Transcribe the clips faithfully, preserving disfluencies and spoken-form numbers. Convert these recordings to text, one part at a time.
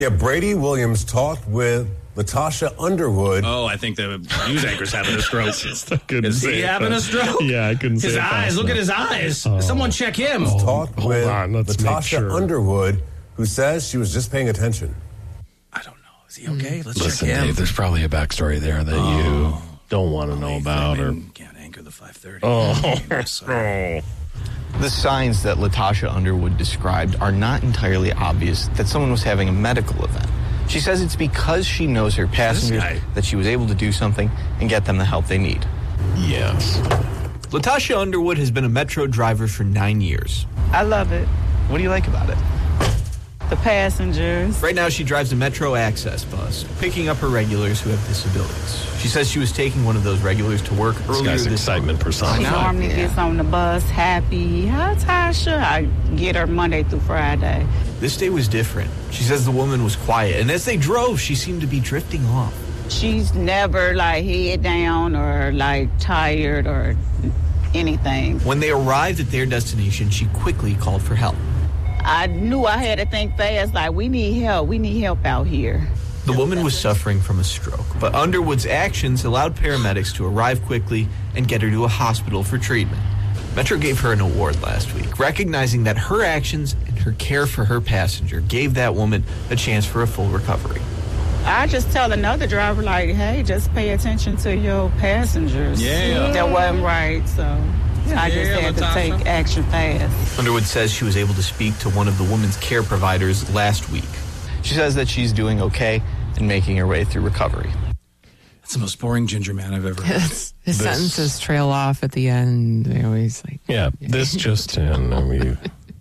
Yeah, Brady Williams talked with Latasha Underwood. Oh, I think the news anchor's having a stroke. Is he having a stroke? Yeah, I couldn't his say it. His eyes, look at his eyes. Oh. Someone check him. Oh, talked hold with on, let's Latasha make sure. Underwood, who says she was just paying attention. I don't know. Is he okay? Let's Listen, check him. Dave, there's probably a backstory there that oh. you don't want to know about. Or can't anchor the five thirty. Oh. The signs that Latasha Underwood described are not entirely obvious that someone was having a medical event. She says it's because she knows her passengers that she was able to do something and get them the help they need. Yes. Latasha Underwood has been a Metro driver for nine years. I love it. What do you like about it? The passengers. Right now she drives a Metro Access bus, picking up her regulars who have disabilities. She says she was taking one of those regulars to work This earlier guy's this excitement summer. personified. She normally Yeah. gets on the bus happy. Hi, Tasha. I get her Monday through Friday. This day was different. She says the woman was quiet, and as they drove, she seemed to be drifting off. She's never like head down or like tired or anything. When they arrived at their destination, she quickly called for help. I knew I had to think fast, like, we need help. We need help out here. The woman was suffering from a stroke, but Underwood's actions allowed paramedics to arrive quickly and get her to a hospital for treatment. Metro gave her an award last week, recognizing that her actions and her care for her passenger gave that woman a chance for a full recovery. I just tell another driver, like, hey, just pay attention to your passengers. Yeah. That wasn't right, so I just Yeah, had to Latasha. take action fast. Underwood says she was able to speak to one of the woman's care providers last week. She says that she's doing okay and making her way through recovery. That's the most boring ginger man I've ever heard. His, his sentences trail off at the end. They always like. Yeah, this just in. I mean,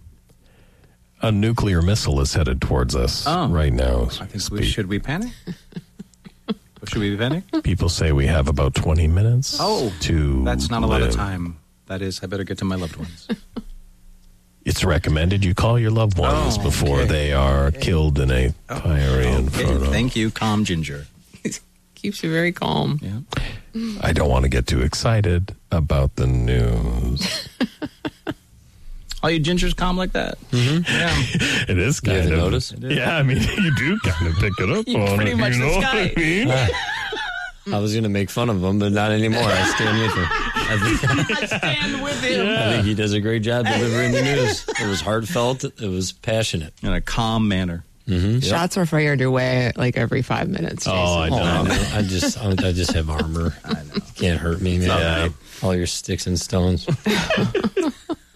a nuclear missile is headed towards us Oh. right now. I think we should we panic? Should we panic? People say we have about twenty minutes. Oh, to that's not a lot of live. time. That is, I better get to my loved ones. It's recommended you call your loved ones Oh, before okay. they are Okay. killed in a Oh, fiery okay. inferno. Thank you, calm ginger. Keeps you very calm. Yeah. I don't want to get too excited about the news. All you gingers calm like that? Mm-hmm. Yeah. It is kind You of. notice? Yeah, I mean, you do kind of pick it up You on pretty it. much you know this what guy. I mean? I was going to make fun of him, but not anymore. I stand with him. I think, I stand with him. I think he does a great job delivering the news. It was heartfelt. It was passionate. In a calm manner. Mm-hmm. Shots are fired your way like every five minutes. Jason. Oh, I know. I, know. I just, I, I just have armor. I know. You can't hurt me, man. Yeah. All your sticks and stones. It's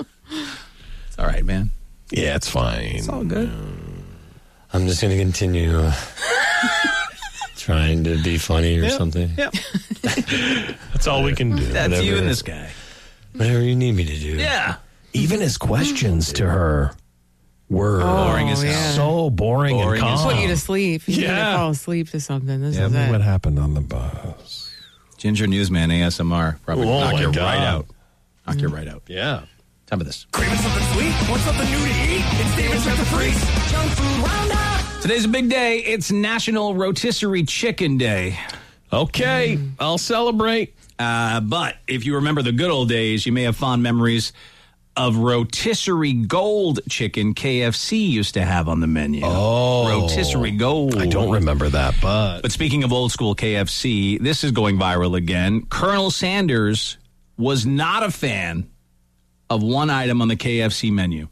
all right, man. Yeah, it's fine. It's all good. I'm just going to continue uh, trying to be funny or Yep. something. Yep. That's all we can do. That's Whatever. you and this guy. Whatever you need me to do. Yeah. Even his questions to her were Boring as hell. yeah. so boring, Boring and as calm. Put you to sleep. You Yeah. yeah. fall asleep to something. This Yeah, is it. What happened on the bus? Ginger Newsman A S M R. Probably Oh, knock my you God. right out. Knock you right out. Yeah. Time for this. Craving something sweet? Want something new to eat? It's David's Check the Freeze. Junk food roundup. Today's a big day. It's National Rotisserie Chicken Day. Okay, I'll celebrate. Uh, but if you remember the good old days, you may have fond memories of rotisserie gold chicken K F C used to have on the menu. Oh. Rotisserie gold. I don't remember that, but But speaking of old school K F C, this is going viral again. Colonel Sanders was not a fan of one item on the K F C menu.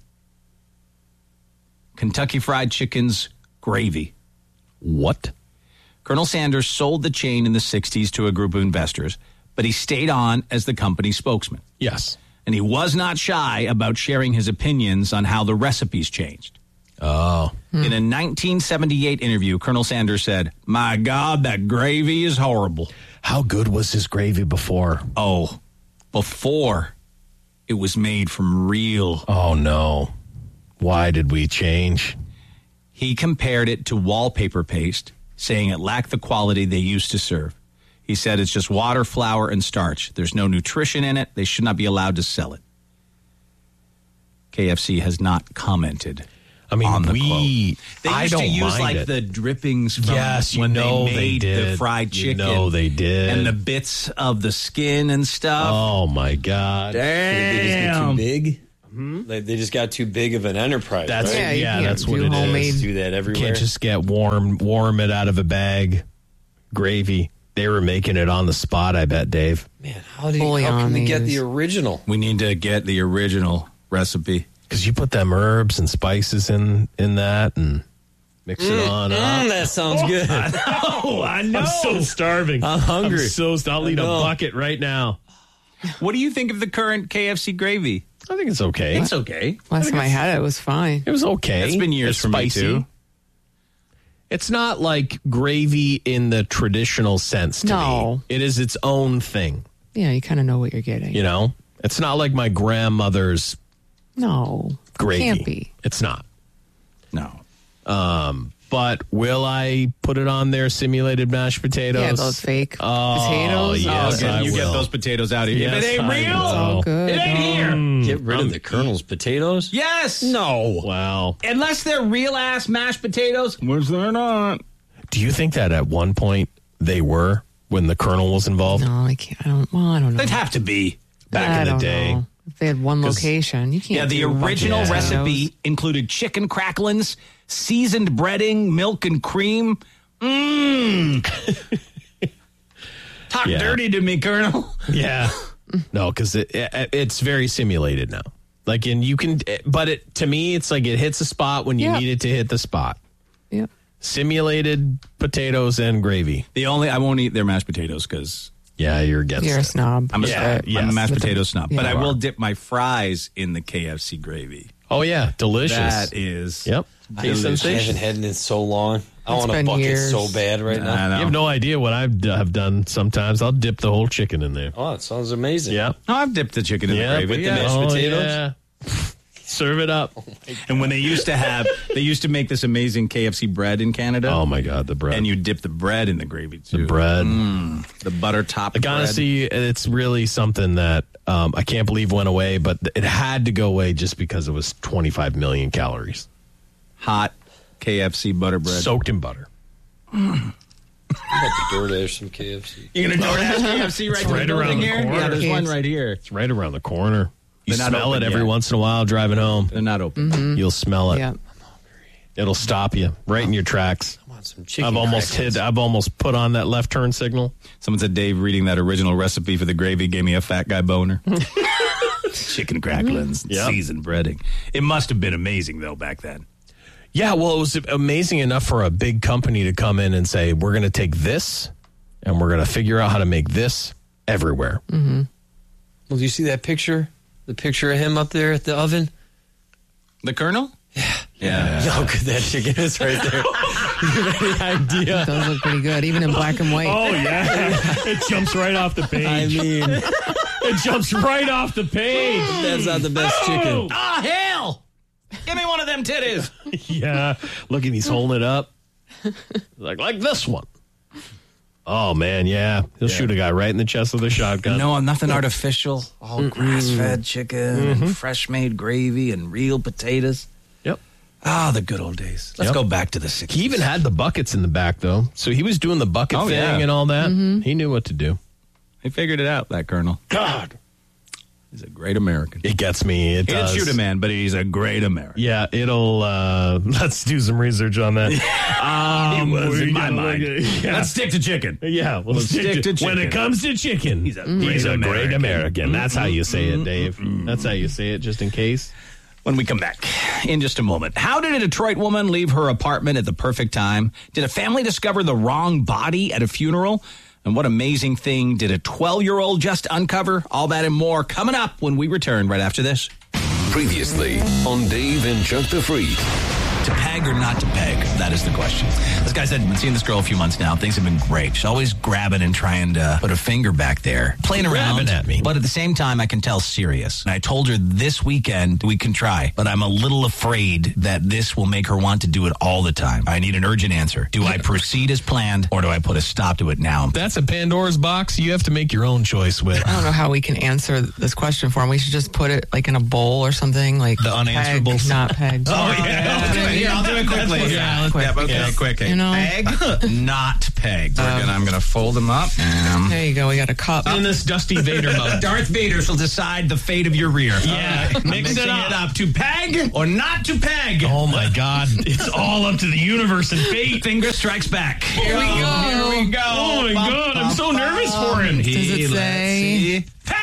Kentucky Fried Chicken's gravy. what? Colonel Sanders sold the chain in the sixties to a group of investors, but he stayed on as the company spokesman. Yes. And he was not shy about sharing his opinions on how the recipes changed. Oh. In a nineteen seventy-eight interview, Colonel Sanders said, "My God, that gravy is horrible." How good was his gravy before? Oh, before it was made from real. Oh, no. Why did we change? He compared it to wallpaper paste, saying it lacked the quality they used to serve. He said it's just water, flour, and starch. There's no nutrition in it. They should not be allowed to sell it. K F C has not commented. I mean, on the we. quote. They I used don't to use mind like it. the drippings from Yes, you when know they they made the did. fried You chicken. know they did. And the bits of the skin and stuff. Oh, my God. Did they just get Damn. too big? They, they just got too big of an enterprise. That's right? Yeah, you yeah, can't that's do what it homemade. is. Do that You everywhere. can't just get warm, warm it out of a bag. Gravy. They were making it on the spot, I bet, Dave. Man, how do you, Fully how on can we they get use. the original? We need to get the original recipe. Because you put them herbs and spices in in that and mix it on Mm, up. that sounds good. Oh, I know. I'm so starving. I'm hungry. I'm so I'll eat a know. bucket right now. What do you think of the current K F C gravy? I think it's okay. It's okay. Last time I had it, it was fine. It was okay. It's been years It's for me, spicy. too. It's not like gravy in the traditional sense to No. me. It is its own thing, Yeah, you kind of know what you're getting. you know? It's not like my grandmother's No, gravy. can't be. It's not. No. But will I put it on there, simulated mashed potatoes? Yeah, those fake Oh, potatoes. yes, Oh, I you get will. those potatoes out of here. Yes, if it ain't I real, will. all good. it ain't here. Get rid of the Colonel's potatoes? Yes. No. Wow. Unless they're real ass mashed potatoes, which they're not. Do you think that at one point they were when the Colonel was involved? No, I can't. I don't. Well, I don't know. They'd have to be. Back I in the don't day. know. If they had one 'Cause- location, you can't. Yeah, the do a bunch of original Yeah. recipe included chicken cracklings, seasoned breading, milk and cream. Mmm. Talk Yeah. dirty to me, Colonel. Yeah. No, because it, it, it's very simulated now. Like, and you can, but it to me, it's like it hits a spot when you Yeah. need it to hit the spot. Yeah. Simulated potatoes and gravy. The only I won't eat their mashed potatoes because Yeah, you're against You're a it. snob. I'm a, Yeah, I'm yes. a mashed With the- potato snob. yeah. But I You will are. dip my fries in the K F C gravy. Oh, yeah. Delicious. That is. Yep. delicious. I Sensation. haven't had it in so long. I It's want a been bucket years. so bad right I now. know. You have no idea what I've d- have done sometimes. I'll dip the whole chicken in there. Oh, it sounds amazing. Yeah. No, I've dipped the chicken in Yeah, the gravy. with the yeah. mashed Oh, potatoes? yeah. Serve it up. And when they used to have, they used to make this amazing K F C bread in Canada. Oh, my God. The bread. And you dip the bread in the gravy too. the bread. the butter top. Like, bread. honestly, it's really something that um, I can't believe went away, but it had to go away just because it was twenty-five million calories. hot K F C butter bread. Soaked in butter. I'm about to DoorDash some K F C. You're gonna DoorDash K F C right, to right the around building the here? corner. Yeah, there's one Kids. right here. It's right around the corner. You They're not smell it open every yet. once in a while driving home. They're not open. You'll smell it. Yeah. It'll stop you right in your tracks. I want some chicken I've almost crackers. hit. I've almost put on that left turn signal. Someone said Dave reading that original recipe for the gravy gave me a fat guy boner. Chicken cracklings, and Yep. seasoned breading. It must have been amazing though back then. Yeah, well, it was amazing enough for a big company to come in and say, "We're going to take this, and we're going to figure out how to make this everywhere." Well, do you see that picture? The picture of him up there at the oven? The Colonel? Yeah. Yeah. You know how good that chicken is right there. You have any idea? It does look pretty good, even in black and white. Oh yeah, it jumps right off the I page. mean, It jumps right off the page. that's not the best chicken. Ah, hell! Give me one of them titties. Yeah, look at he's holding it up, like like this one. Oh man, yeah, he'll shoot a guy right in the chest with a shotgun. No, nothing artificial. All grass-fed chicken, and fresh-made gravy, and real potatoes. Yep. Ah, the good old days. Let's Yep. go back to the sixties. He even had the buckets in the back though, so he was doing the bucket Oh, thing yeah. and all that. He knew what to do. He figured it out, that Colonel. God, He's a great American. it gets me. It He didn't does. shoot a man, but he's a great American. Yeah, it'll. uh Let's do some research on that. Um, He was we in my gotta mind. look at- yeah. Let's stick to chicken. Yeah, we'll Let's stick to When chicken. it comes to chicken, He's a great he's a American. great American. That's how you say it, Dave. That's how you say it, just in case. When we come back in just a moment. How did a Detroit woman leave her apartment at the perfect time? Did a family discover the wrong body at a funeral? And what amazing thing did a twelve-year-old just uncover? All that and more coming up when we return right after this. Previously on Dave and Chuck the Freak. To peg or not to peg? That is the question. This guy said, I've been seeing this girl a few months now. Things have been great. She's always grabbing and trying to put her finger back there. Playing around. Grabbing at me. But at the same time, I can tell serious. And I told her this weekend we can try. But I'm a little afraid that this will make her want to do it all the time. I need an urgent answer. Do I proceed as planned or do I put a stop to it now? That's a Pandora's box. You have to make your own choice with. I don't know how we can answer this question for him. We should just put it like in a bowl or something, like The unanswerables. peg, not pegged. Oh, yeah. Here, I'll do it quickly. That's Yeah, what- quick. Yep, okay, yeah. quick. You know? Peg, not pegged. We're gonna, I'm going to fold them up. Um, There you go. We got a cup. In this Dusty Vader mode. Darth Vader shall decide the fate of your rear. Yeah, All right. mix it Mixing up. it up. To peg or not to peg. Oh my God! It's all up to the universe and fate. Finger strikes back. Here we go. Here we go. Oh my God! I'm so nervous for him. Does it Let's say? see. Peg!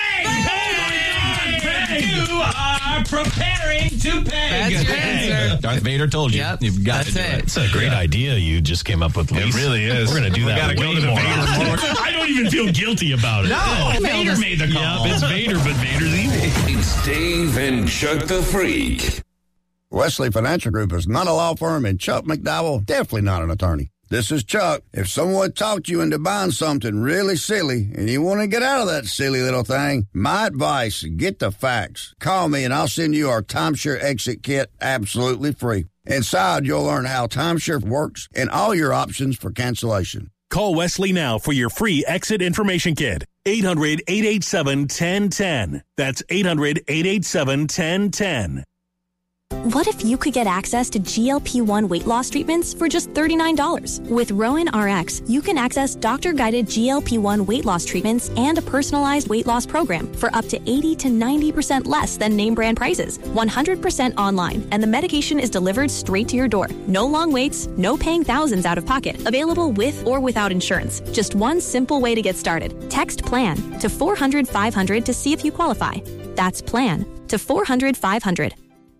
Peg! You are preparing to peg. That's your answer. Darth Vader told you. Yep, You've got that's to do it. it. It's a great idea you just came up with, Lise. It really is. We're gonna do We that gotta way go to the more Vader often. board. I don't even feel guilty about it. No, Vader made the call. Yep, it's Vader, but Vader's evil. It's Dave and Chuck the Freak. Wesley Financial Group is not a law firm, and Chuck McDowell definitely not an attorney. This is Chuck. If someone talked you into buying something really silly and you want to get out of that silly little thing, my advice, get the facts. Call me and I'll send you our timeshare exit kit absolutely free. Inside, you'll learn how timeshare works and all your options for cancellation. Call Wesley now for your free exit information kit. eight hundred, eight eight seven, one zero one zero. That's eight hundred, eight eight seven, one zero one zero. What if you could get access to G L P one weight loss treatments for just thirty-nine dollars? With Rowan R X, you can access doctor-guided G L P one weight loss treatments and a personalized weight loss program for up to eighty to ninety percent less than name brand prices, one hundred percent online, and the medication is delivered straight to your door. No long waits, no paying thousands out of pocket. Available with or without insurance. Just one simple way to get started. Text PLAN to four hundred, five hundred to see if you qualify. That's PLAN to four hundred, five hundred.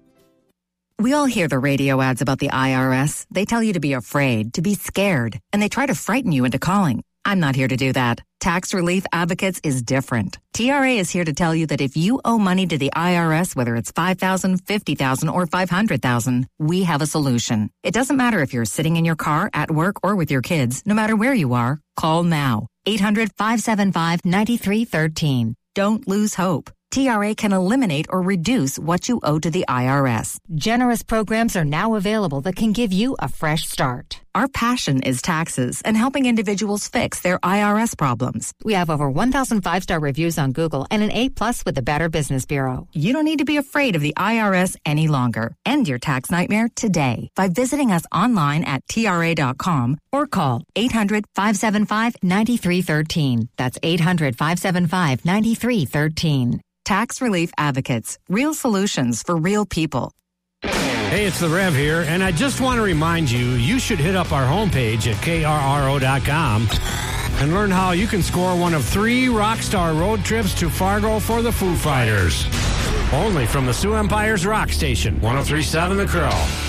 We all hear the radio ads about the I R S. They tell you to be afraid, to be scared, and they try to frighten you into calling. I'm not here to do that. Tax Relief Advocates is different. T R A is here to tell you that if you owe money to the I R S, whether it's five thousand dollars, fifty thousand dollars, or five hundred thousand dollars, we have a solution. It doesn't matter if you're sitting in your car, at work, or with your kids. No matter where you are, call now. eight hundred, five seven five, nine three one three. Don't lose hope. T R A can eliminate or reduce what you owe to the I R S. Generous programs are now available that can give you a fresh start. Our passion is taxes and helping individuals fix their I R S problems. We have over one thousand five-star reviews on Google and an A-plus with the Better Business Bureau. You don't need to be afraid of the I R S any longer. End your tax nightmare today by visiting us online at T R A dot com or call eight hundred, five seven five, nine three one three. That's eight hundred, five seven five, nine three one three. Tax Relief Advocates. Real solutions for real people. Hey, it's the Rev here, and I just want to remind you, you should hit up our homepage at K R R O dot com and learn how you can score one of three Rockstar road trips to Fargo for the Foo Fighters. Only from the Sioux Empire's Rock Station, one oh three point seven The Crow.